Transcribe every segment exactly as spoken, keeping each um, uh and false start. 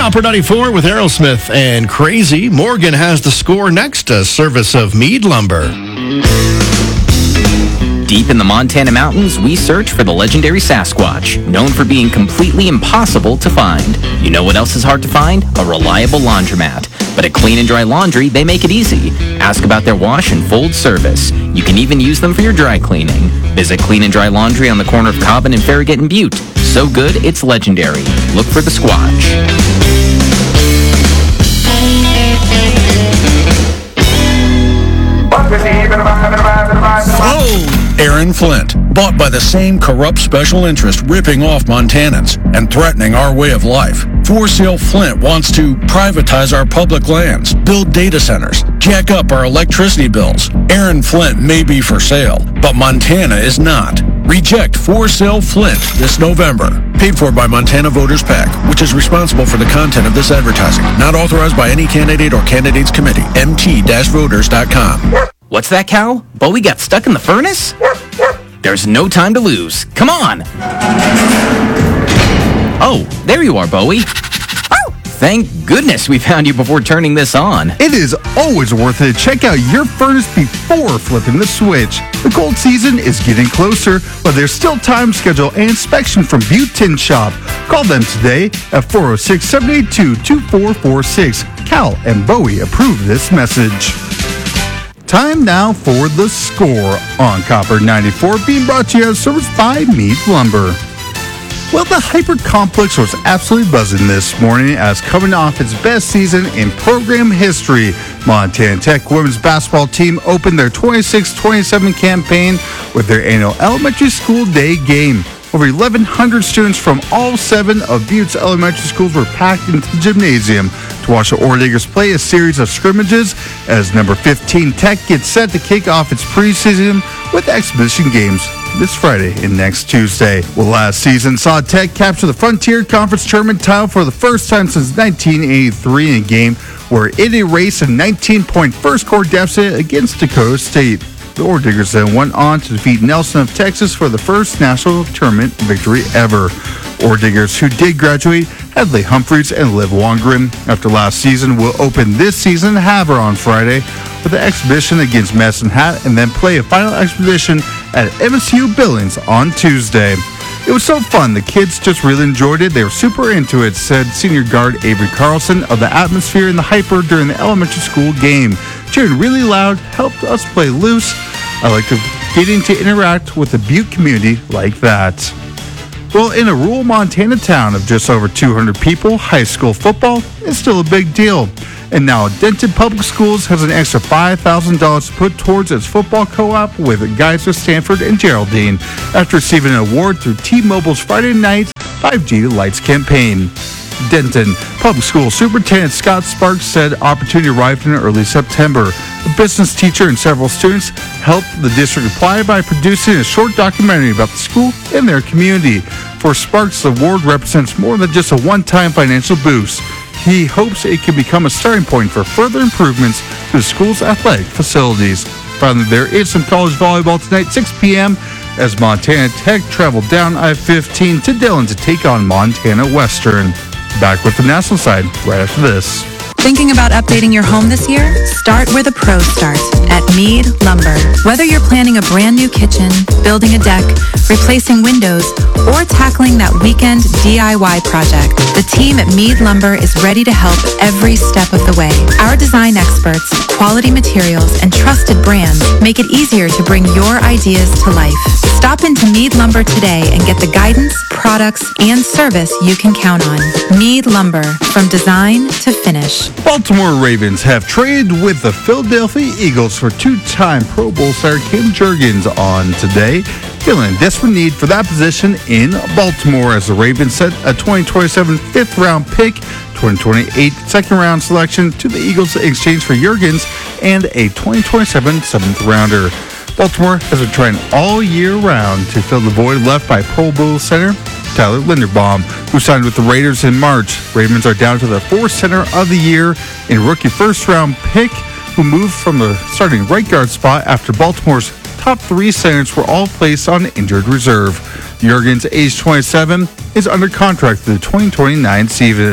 Copper ninety-four with Aerosmith and Crazy. Morgan has the score next, a service of Mead Lumber. Deep in the Montana mountains, we search for the legendary Sasquatch, known for being completely impossible to find. You know what else is hard to find? A reliable laundromat. But at Clean and Dry Laundry, they make it easy. Ask about their wash and fold service. You can even use them for your dry cleaning. Visit Clean and Dry Laundry on the corner of Cobbin and Farragut and Butte. So good, it's legendary. Look for the Squatch. Oh, Aaron Flint, bought by the same corrupt special interest ripping off Montanans and threatening our way of life. For Sale Flint wants to privatize our public lands, build data centers, jack up our electricity bills. Aaron Flint may be for sale, but Montana is not. Reject For Sale Flint this November. Paid for by Montana Voters PAC, which is responsible for the content of this advertising. Not authorized by any candidate or candidates committee. M T voters dot com. What's that, cow? Bowie got stuck in the furnace? There's no time to lose. Come on! Oh, there you are, Bowie. Thank goodness we found you before turning this on. It is always worth it to check out your furnace before flipping the switch. The cold season is getting closer, but there's still time to schedule an inspection from Butte Tin Shop. Call them today at four oh six, seven eight two, two four four six. Cal and Bowie approve this message. Time now for The Score on Copper ninety-four, being brought to you as service by Mead Lumber. Well, the Hyper Complex was absolutely buzzing this morning as coming off its best season in program history. Montana Tech women's basketball team opened their twenty-six twenty-seven campaign with their annual elementary school day game. Over eleven hundred students from all seven of Butte's elementary schools were packed into the gymnasium to watch the Orediggers play a series of scrimmages as number fifteen Tech gets set to kick off its preseason with exhibition games this Friday and next Tuesday. Well, last season saw Tech capture the Frontier Conference Tournament title for the first time since nineteen eighty-three in a game where it erased a nineteen-point first-quarter deficit against Dakota State. The Orediggers then went on to defeat Nelson of Texas for the first national tournament victory ever. Orediggers, who did graduate, Hadley Humphreys and Liv Wongren. After last season, will open this season in Havre on Friday with an exhibition against Medicine Hat and then play a final exhibition at M S U Billings on Tuesday. It was so fun. The kids just really enjoyed it. They were super into it, said senior guard Avery Carlson of the atmosphere in the Hyper during the elementary school game. Cheering really loud, helped us play loose. I like to getting to interact with the Butte community like that. Well, in a rural Montana town of just over two hundred people, high school football is still a big deal. And now Denton Public Schools has an extra five thousand dollars to put towards its football co-op with Geyser, Stanford, and Geraldine after receiving an award through T-Mobile's Friday Night five G Lights campaign. Denton Public School Superintendent Scott Sparks said opportunity arrived in early September. A business teacher and several students helped the district apply by producing a short documentary about the school and their community. For Sparks, the award represents more than just a one-time financial boost. He hopes it can become a starting point for further improvements to the school's athletic facilities. Finally, there is some college volleyball tonight, six p.m., as Montana Tech traveled down I fifteen to Dillon to take on Montana Western. Back with the national side right after this. Thinking about updating your home this year? Start where the pros start, at Mead Lumber. Whether you're planning a brand new kitchen, building a deck, replacing windows, or tackling that weekend D I Y project, the team at Mead Lumber is ready to help every step of the way. Our design experts, quality materials, and trusted brands make it easier to bring your ideas to life. Stop into Mead Lumber today and get the guidance, products, and service you can count on. Mead Lumber, from design to finish. Baltimore Ravens have traded with the Philadelphia Eagles for two-time Pro Bowl star Cam Jurgens on today, feeling a desperate need for that position in Baltimore as the Ravens sent a twenty twenty-seven fifth-round pick, twenty twenty-eight second-round selection to the Eagles in exchange for Jurgens and a twenty twenty-seven seventh-rounder. Baltimore has been trying all year round to fill the void left by Pro Bowl center Tyler Linderbaum, who signed with the Raiders in March. Ravens are down to their fourth center of the year in rookie first-round pick, who moved from the starting right guard spot after Baltimore's top three centers were all placed on injured reserve. Jurgens, age twenty-seven, is under contract through the twenty twenty-nine season.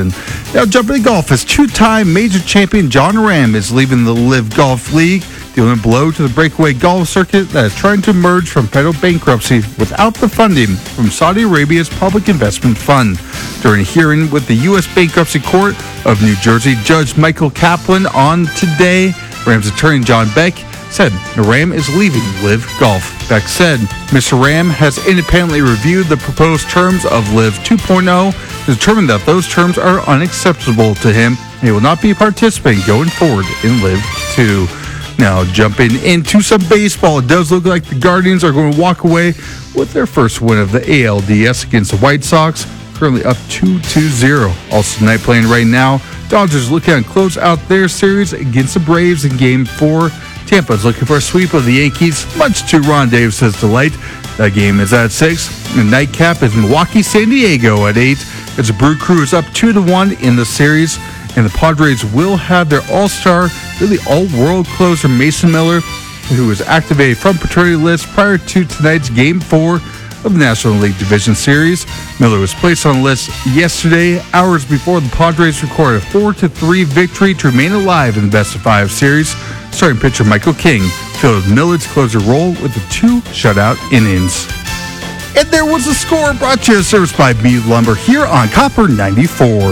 Now jumping to golf, as two-time major champion John Ram is leaving the Live Golf League, dealing a blow to the breakaway golf circuit that is trying to emerge from federal bankruptcy without the funding from Saudi Arabia's Public Investment Fund. During a hearing with the U S Bankruptcy Court of New Jersey, Judge Michael Kaplan on today, Ram's attorney John Beck said Ram is leaving Live Golf. Beck said Mister Ram has independently reviewed the proposed terms of Live two point oh to determine that those terms are unacceptable to him, and he will not be participating going forward in Live two. Now, jumping into some baseball, it does look like the Guardians are going to walk away with their first win of the A L D S against the White Sox, currently up two to zero. Also tonight playing right now, Dodgers looking to close out their series against the Braves in Game four. Tampa's looking for a sweep of the Yankees, much to Ron Davis's delight. That game is at six. The nightcap is Milwaukee, San Diego at eight. As the Brew Crew is up two to one in the series, and the Padres will have their all-star, really all-world closer Mason Miller, who was activated from paternity list prior to tonight's Game four of the National League Division Series. Miller was placed on the list yesterday, hours before the Padres recorded a four to three victory to remain alive in the best-of-five series. Starting pitcher Michael King filled Miller's closer role with the two shutout innings. And there was a score brought to you service by Mead Lumber here on Copper ninety-four.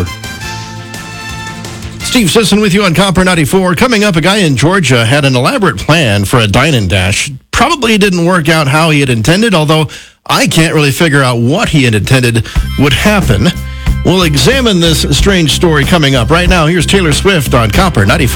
Steve Sisson with you on Copper ninety-four. Coming up, a guy in Georgia had an elaborate plan for a dine and dash. Probably didn't work out how he had intended, although I can't really figure out what he had intended would happen. We'll examine this strange story coming up. Right now, here's Taylor Swift on Copper ninety-four.